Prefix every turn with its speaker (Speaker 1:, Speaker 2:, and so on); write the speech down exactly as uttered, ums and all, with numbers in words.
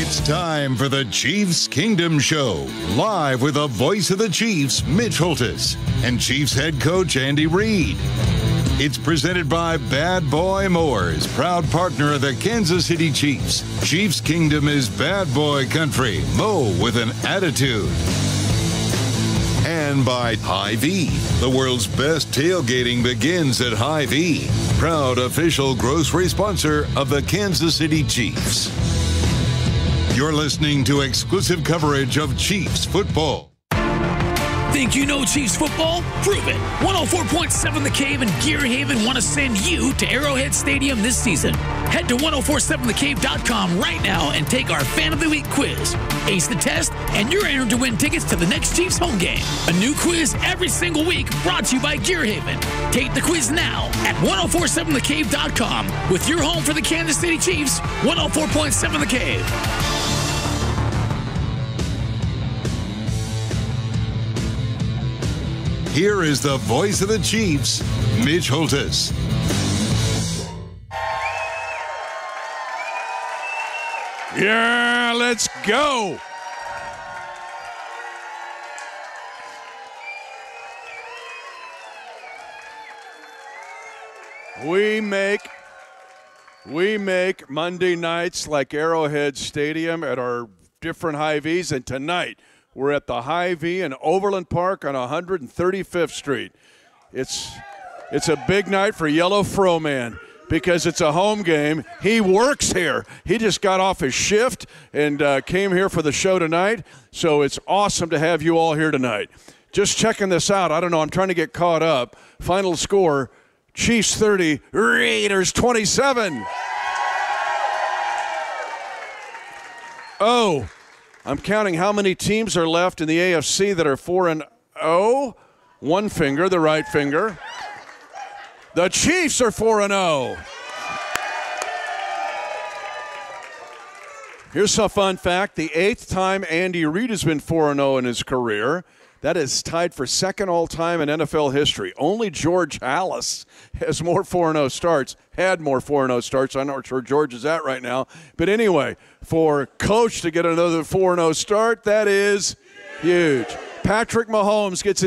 Speaker 1: It's time for the Chiefs Kingdom Show, live with the voice of the Chiefs, Mitch Holthus, and Chiefs head coach Andy Reid. It's presented by Bad Boy Mowers, proud partner of the Kansas City Chiefs. Chiefs Kingdom is bad boy country, mow with an attitude. And by Hy-Vee, the world's best tailgating begins at Hy-Vee, proud official grocery sponsor of the Kansas City Chiefs. You're listening to exclusive coverage of Chiefs football.
Speaker 2: Think you know Chiefs football? Prove it. one oh four point seven The Cave and Gear Haven want to send you to Arrowhead Stadium this season. Head to ten forty-seven the cave dot com right now and take our Fan of the Week quiz. Ace the test, and you're entered to win tickets to the next Chiefs home game. A new quiz every single week brought to you by Gear Haven. Take the quiz now at ten forty-seven the cave dot com with your home for the Kansas City Chiefs, one oh four point seven The Cave.
Speaker 1: Here is the voice of the Chiefs, Mitch Holthus.
Speaker 3: Yeah, let's go. We make we make Monday nights like Arrowhead Stadium at our different Hy-Vees, and tonight we're at the Hy-Vee in Overland Park on one hundred thirty-fifth Street. It's it's a big night for Yellow Fro-Man because it's a home game. He works here. He just got off his shift and uh, came here for the show tonight. So it's awesome to have you all here tonight. Just checking this out. I don't know. I'm trying to get caught up. Final score, Chiefs thirty, Raiders twenty-seven. Oh. I'm counting how many teams are left in the A F C that are four and oh. One finger, the right finger. The Chiefs are four and oh. Here's a fun fact. The eighth time Andy Reid has been four and oh in his career. That is tied for second all-time in N F L history. Only George Halas has more four and oh starts, had more four and oh starts. I'm not sure George is at right now. But anyway, for Coach to get another four and oh start, that is huge. Patrick Mahomes gets